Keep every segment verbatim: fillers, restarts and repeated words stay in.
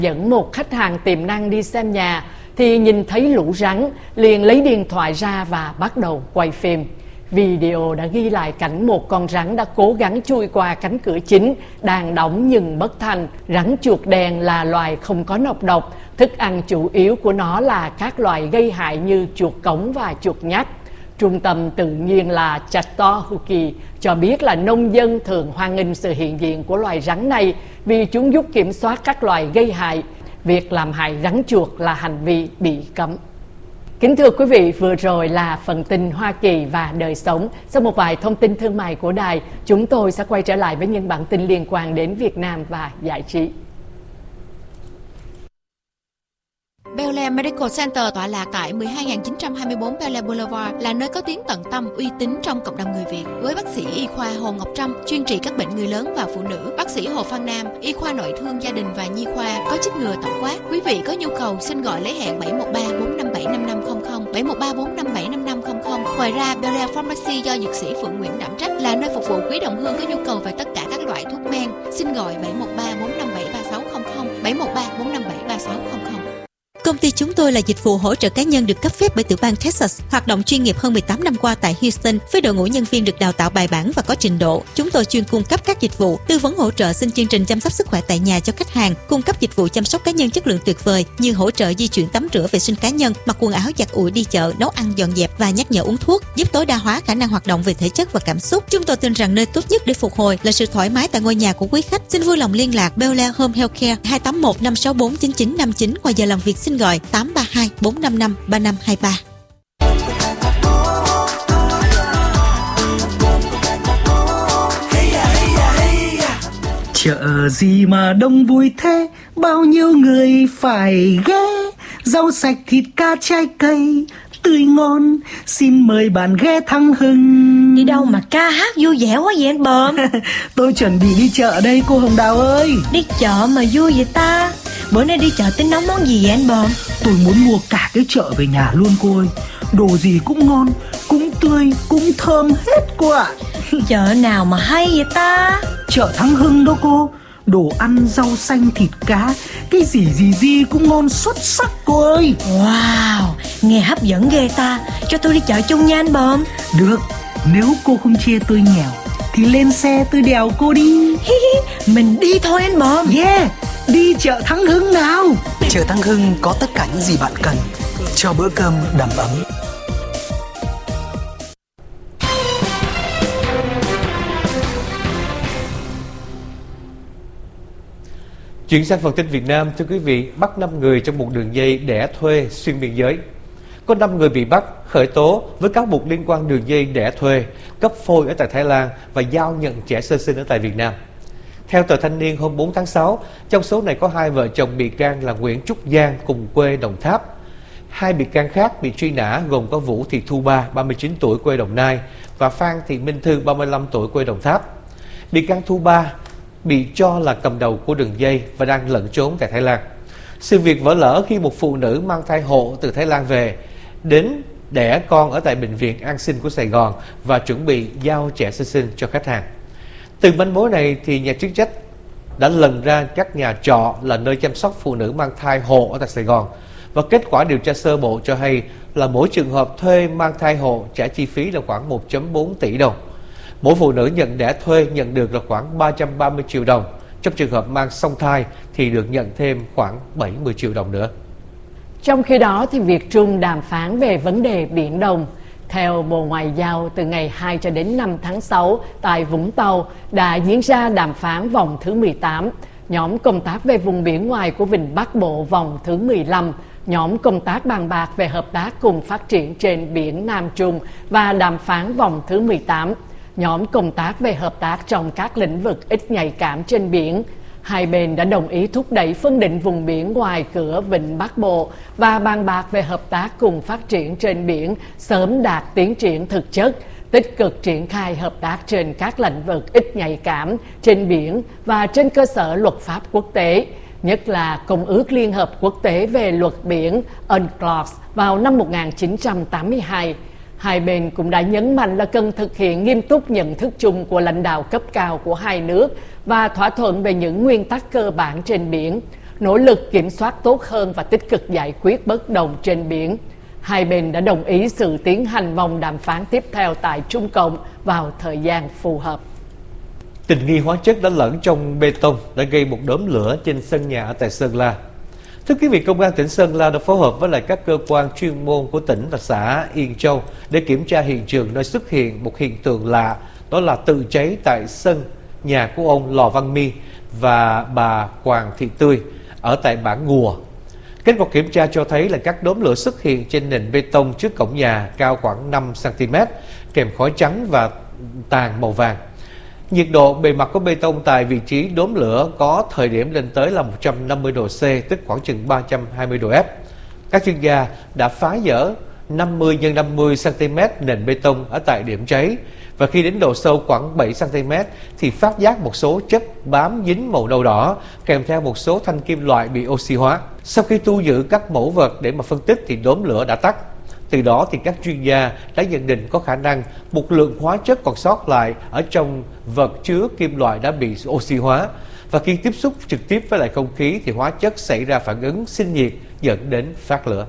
Dẫn một khách hàng tiềm năng đi xem nhà thì nhìn thấy lũ rắn, liền lấy điện thoại ra và bắt đầu quay phim. Video đã ghi lại cảnh một con rắn đã cố gắng chui qua cánh cửa chính, đang đóng nhưng bất thành. Rắn chuột đen là loài không có nọc độc, thức ăn chủ yếu của nó là các loài gây hại như chuột cống và chuột nhắt. Trung tâm tự nhiên là Chattahoochee cho biết là nông dân thường hoan nghênh sự hiện diện của loài rắn này vì chúng giúp kiểm soát các loài gây hại. Việc làm hại rắn chuột là hành vi bị cấm. Kính thưa quý vị, vừa rồi là phần tin Hoa Kỳ và đời sống. Sau một vài thông tin thương mại của đài, chúng tôi sẽ quay trở lại với những bản tin liên quan đến Việt Nam và giải trí. Bel Air Medical Center tọa lạc tại mười hai nghìn chín trăm hai mươi tư Bel Air Boulevard là nơi có tiếng tận tâm, uy tín trong cộng đồng người Việt. Với bác sĩ y khoa Hồ Ngọc Trâm, chuyên trị các bệnh người lớn và phụ nữ, bác sĩ Hồ Phan Nam, y khoa nội thương gia đình và nhi khoa, có chích ngừa tổng quát. Quý vị có nhu cầu xin gọi lấy hẹn bảy một ba bốn năm bảy năm năm không không, bảy một ba bốn năm bảy năm năm không không. Ngoài ra, Bel Air Pharmacy do dược sĩ Phượng Nguyễn đảm trách là nơi phục vụ quý đồng hương có nhu cầu về tất cả các loại thuốc men. Xin gọi bảy một ba bốn năm bảy ba sáu không không, bảy một ba bốn năm bảy ba sáu không không. Công ty chúng tôi là dịch vụ hỗ trợ cá nhân được cấp phép bởi tiểu bang Texas, hoạt động chuyên nghiệp hơn mười tám năm qua tại Houston với đội ngũ nhân viên được đào tạo bài bản và có trình độ. Chúng tôi chuyên cung cấp các dịch vụ tư vấn hỗ trợ xin chương trình chăm sóc sức khỏe tại nhà cho khách hàng, cung cấp dịch vụ chăm sóc cá nhân chất lượng tuyệt vời như hỗ trợ di chuyển tắm rửa vệ sinh cá nhân, mặc quần áo giặt ủi đi chợ, nấu ăn dọn dẹp và nhắc nhở uống thuốc, giúp tối đa hóa khả năng hoạt động về thể chất và cảm xúc. Chúng tôi tin rằng nơi tốt nhất để phục hồi là sự thoải mái tại ngôi nhà của quý khách. Xin vui lòng liên lạc Bel Air Home Healthcare hai tám một năm sáu bốn chín chín năm chín. Ngoài giờ làm việc xin gọi tám ba hai bốn năm năm ba năm hai ba. Chợ gì mà đông vui thế, bao nhiêu người phải ghé, rau sạch thịt cá trái cây tươi ngon, xin mời bạn ghé Thăng Hưng. Đi đâu mà ca hát vui vẻ quá vậy anh Bờm? Tôi chuẩn bị đi chợ đây cô Hồng Đào ơi. Đi chợ mà vui vậy ta? Bữa nay đi chợ tính nấu món gì vậy anh Bờm? Tôi muốn mua cả cái chợ về nhà luôn cô ơi. Đồ gì cũng ngon, cũng tươi, cũng thơm hết cô ạ. Chợ nào mà hay vậy ta? Chợ Thăng Hưng đó cô. Đồ ăn, rau xanh, thịt cá, cái gì gì gì cũng ngon xuất sắc cô ơi. Wow, nghe hấp dẫn ghê ta. Cho tôi đi chợ chung nha anh Bờm. Được, nếu cô không chê tôi nghèo thì lên xe tôi đèo cô đi. Mình đi thôi anh Bờm. Yeah, đi chợ Thăng Hưng nào. Chợ Thăng Hưng có tất cả những gì bạn cần cho bữa cơm đầm ấm. Chuyển sang phần tin Việt Nam, thưa quý vị, bắt năm người trong một đường dây đẻ thuê xuyên biên giới. Có năm người bị bắt, khởi tố với cáo buộc liên quan đường dây đẻ thuê, cấp phôi ở tại Thái Lan và giao nhận trẻ sơ sinh ở tại Việt Nam. Theo tờ Thanh niên hôm bốn tháng sáu, trong số này có hai vợ chồng bị can là Nguyễn Trúc Giang cùng quê Đồng Tháp. Hai bị can khác bị truy nã gồm có Vũ Thị Thu Ba, ba mươi chín tuổi quê Đồng Nai và Phan Thị Minh Thư, ba mươi lăm tuổi quê Đồng Tháp. Bị can Thu Ba bị cho là cầm đầu của đường dây và đang lẩn trốn tại Thái Lan. Sự việc vỡ lở khi một phụ nữ mang thai hộ từ Thái Lan về đến đẻ con ở tại bệnh viện An Sinh của Sài Gòn và chuẩn bị giao trẻ sơ sinh cho khách hàng. Từ manh mối này thì nhà chức trách đã lần ra các nhà trọ là nơi chăm sóc phụ nữ mang thai hộ ở tại Sài Gòn và kết quả điều tra sơ bộ cho hay là mỗi trường hợp thuê mang thai hộ trả chi phí là khoảng một phẩy bốn tỷ đồng. Mỗi phụ nữ nhận đẻ thuê nhận được là khoảng ba trăm ba mươi triệu đồng. Trong trường hợp mang song thai thì được nhận thêm khoảng bảy mươi triệu đồng nữa. Trong khi đó thì Việt Trung đàm phán về vấn đề Biển Đông. Theo Bộ Ngoại giao, từ ngày hai cho đến năm tháng sáu tại Vũng Tàu đã diễn ra đàm phán vòng thứ mười tám, nhóm công tác về vùng biển ngoài của Vịnh Bắc Bộ vòng thứ mười lăm, nhóm công tác bàn bạc về hợp tác cùng phát triển trên biển Nam Trung và đàm phán vòng thứ mười tám, nhóm công tác về hợp tác trong các lĩnh vực ít nhạy cảm trên biển. Hai bên đã đồng ý thúc đẩy phân định vùng biển ngoài cửa Vịnh Bắc Bộ và bàn bạc về hợp tác cùng phát triển trên biển sớm đạt tiến triển thực chất, tích cực triển khai hợp tác trên các lĩnh vực ít nhạy cảm trên biển và trên cơ sở luật pháp quốc tế, nhất là Công ước Liên hợp Quốc tế về luật biển UNCLOS vào năm một nghìn chín trăm tám mươi hai. Hai bên cũng đã nhấn mạnh là cần thực hiện nghiêm túc nhận thức chung của lãnh đạo cấp cao của hai nước và thỏa thuận về những nguyên tắc cơ bản trên biển. nỗ lực kiểm soát tốt hơn và tích cực giải quyết bất đồng trên biển. Hai bên đã đồng ý sự tiến hành vòng đàm phán tiếp theo tại Trung Cộng vào thời gian phù hợp. Tình nghi hóa chất đã lẫn trong bê tông đã gây một đốm lửa trên sân nhà ở tại Sơn La. Thưa quý vị, Công an tỉnh Sơn La đã phối hợp với lại các cơ quan chuyên môn của tỉnh và xã Yên Châu để kiểm tra hiện trường nơi xuất hiện một hiện tượng lạ, đó là tự cháy tại sân nhà của ông Lò Văn My và bà Hoàng Thị Tươi ở tại bản Ngùa. Kết quả kiểm tra cho thấy là các đốm lửa xuất hiện trên nền bê tông trước cổng nhà cao khoảng năm xăng-ti-mét, kèm khói trắng và tàn màu vàng. Nhiệt độ bề mặt của bê tông tại vị trí đốm lửa có thời điểm lên tới là một trăm năm mươi độ C, tức khoảng chừng ba trăm hai mươi độ F. Các chuyên gia đã phá dỡ năm mươi nhân năm mươi xăng-ti-mét nền bê tông ở tại điểm cháy, và khi đến độ sâu khoảng bảy xăng-ti-mét thì phát giác một số chất bám dính màu nâu đỏ, kèm theo một số thanh kim loại bị oxy hóa. Sau khi thu giữ các mẫu vật để mà phân tích thì đốm lửa đã tắt. Từ đó thì các chuyên gia đã nhận định có khả năng một lượng hóa chất còn sót lại ở trong vật chứa kim loại đã bị oxy hóa, và khi tiếp xúc trực tiếp với lại không khí thì hóa chất xảy ra phản ứng sinh nhiệt dẫn đến phát lửa.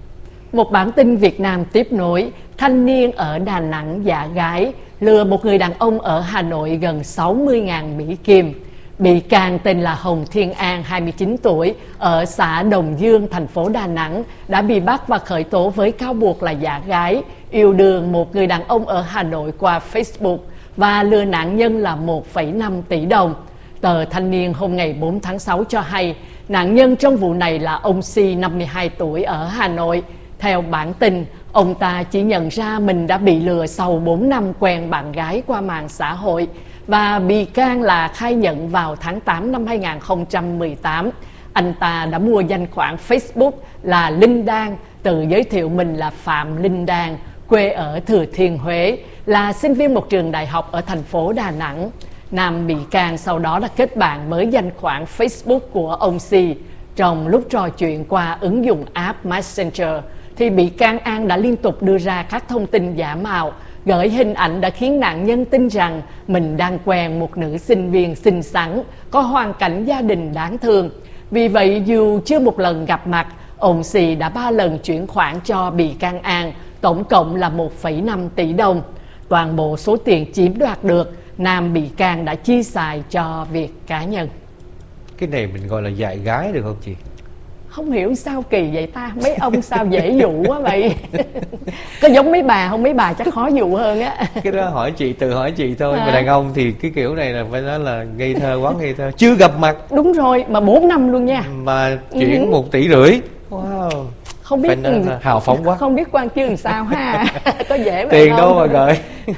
Một bản tin Việt Nam tiếp nối, thanh niên ở Đà Nẵng giả gái lừa một người đàn ông ở Hà Nội gần sáu mươi nghìn Mỹ Kim. Bị can tên là Hồng Thiên An, hai mươi chín tuổi, ở xã Đồng Dương, thành phố Đà Nẵng, đã bị bắt và khởi tố với cáo buộc là giả gái, yêu đương một người đàn ông ở Hà Nội qua Facebook và lừa nạn nhân là một phẩy năm tỷ đồng. Tờ Thanh niên hôm ngày bốn tháng sáu cho hay, nạn nhân trong vụ này là ông Si, năm mươi hai tuổi, ở Hà Nội. Theo bản tin, ông ta chỉ nhận ra mình đã bị lừa sau bốn năm quen bạn gái qua mạng xã hội, và bị can là khai nhận vào tháng tám năm hai nghìn không trăm mười tám, anh ta đã mua danh khoản Facebook là Linh Đan, tự giới thiệu mình là Phạm Linh Đan, quê ở Thừa Thiên Huế, là sinh viên một trường đại học ở thành phố Đà Nẵng. Nam bị can sau đó đã kết bạn với danh khoản Facebook của ông Si. Trong lúc trò chuyện qua ứng dụng app Messenger, thì bị can An đã liên tục đưa ra các thông tin giả mạo, gửi hình ảnh đã khiến nạn nhân tin rằng mình đang quen một nữ sinh viên xinh xắn, có hoàn cảnh gia đình đáng thương. Vì vậy, dù chưa một lần gặp mặt, ông Si đã ba lần chuyển khoản cho bị can An, tổng cộng là một phẩy năm tỷ đồng. Toàn bộ số tiền chiếm đoạt được, Nam bị can đã chi xài cho việc cá nhân. Cái này mình gọi là dại gái được không chị? Không hiểu sao kỳ vậy ta, mấy ông sao dễ dụ quá vậy. Có giống mấy bà không? Mấy bà chắc khó dụ hơn á. Cái đó hỏi chị, tự hỏi chị thôi. À. Mà đàn ông thì cái kiểu này là phải nói là ngây thơ, quá ngây thơ. Chưa gặp mặt. Đúng rồi, mà bốn năm luôn nha. Mà chuyển Ừ. một tỷ rưỡi. Wow. Không biết Phải nói là hào phóng quá. Không biết quan chương làm sao ha. Có dễ vậy Tiền không? đâu mà gửi.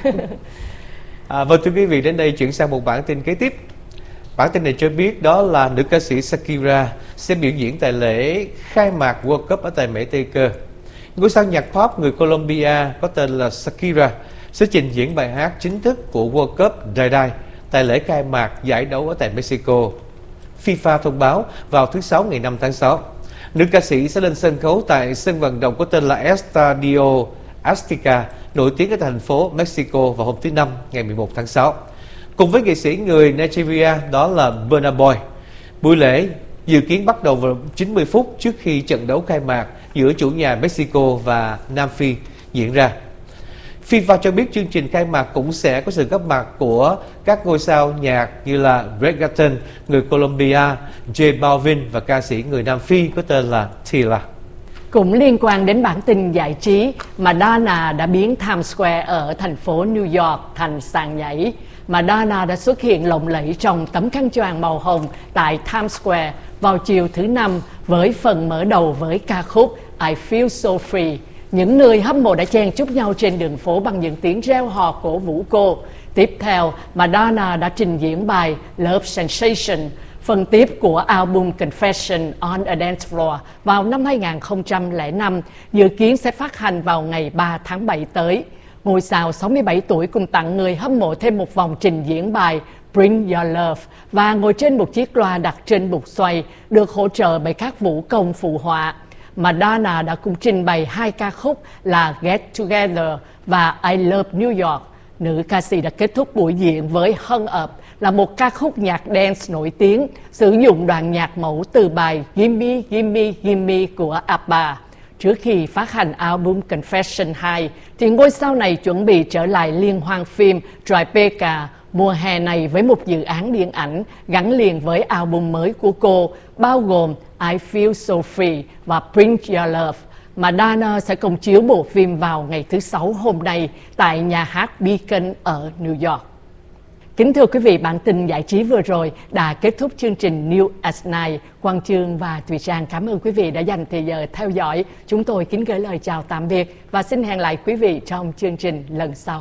À, vâng thưa quý vị, đến đây chuyển sang một bản tin kế tiếp. Bản tin này cho biết đó là nữ ca sĩ Shakira sẽ biểu diễn tại lễ khai mạc World Cup ở tại Mỹ Tây Cơ. Ngôi sao nhạc pop người Colombia có tên là Shakira sẽ trình diễn bài hát chính thức của World Cup Die Die tại lễ khai mạc giải đấu ở tại Mexico. FIFA thông báo vào thứ Sáu ngày năm tháng sáu, nữ ca sĩ sẽ lên sân khấu tại sân vận động có tên là Estadio Azteca, nổi tiếng ở thành phố Mexico vào hôm thứ Năm ngày mười một tháng sáu. Cùng với nghệ sĩ người Nigeria đó là Burna Boy. Buổi lễ dự kiến bắt đầu vào chín mươi phút trước khi trận đấu khai mạc giữa chủ nhà Mexico và Nam Phi diễn ra. FIFA cho biết chương trình khai mạc cũng sẽ có sự góp mặt của các ngôi sao nhạc như là Reggaeton người Colombia, J Balvin và ca sĩ người Nam Phi có tên là Tila. Cũng liên quan đến bản tin giải trí, Madonna đã biến Times Square ở thành phố New York thành sàn nhảy. Madonna đã xuất hiện lộng lẫy trong tấm khăn choàng màu hồng tại Times Square vào chiều thứ Năm với phần mở đầu với ca khúc I Feel So Free. Những người hâm mộ đã chen chúc nhau trên đường phố bằng những tiếng reo hò cổ vũ cô. Tiếp theo, Madonna đã trình diễn bài Love Sensation, phần tiếp của album Confession on a Dance Floor vào năm hai nghìn không trăm lẻ năm, dự kiến sẽ phát hành vào ngày ba tháng bảy tới. Ngôi sao sáu mươi bảy tuổi cùng tặng người hâm mộ thêm một vòng trình diễn bài Bring Your Love và ngồi trên một chiếc loa đặt trên bục xoay được hỗ trợ bởi các vũ công phụ họa. Madonna đã cùng trình bày hai ca khúc là Get Together và I Love New York. Nữ ca sĩ đã kết thúc buổi diễn với Hung Up, là một ca khúc nhạc dance nổi tiếng, sử dụng đoạn nhạc mẫu từ bài Gimme, Gimme, Gimme của ABBA. Trước khi phát hành album Confession hai, thì ngôi sao này chuẩn bị trở lại liên hoan phim Tribeca mùa hè này với một dự án điện ảnh gắn liền với album mới của cô, bao gồm I Feel So Free và Bring Your Love, mà Dana sẽ công chiếu bộ phim vào ngày thứ Sáu hôm nay tại nhà hát Beacon ở New York. Kính thưa quý vị, bản tin giải trí vừa rồi đã kết thúc chương trình News at Night. Quang Chương và Thùy Trang cảm ơn quý vị đã dành thời giờ theo dõi. Chúng tôi kính gửi lời chào tạm biệt và xin hẹn lại quý vị trong chương trình lần sau.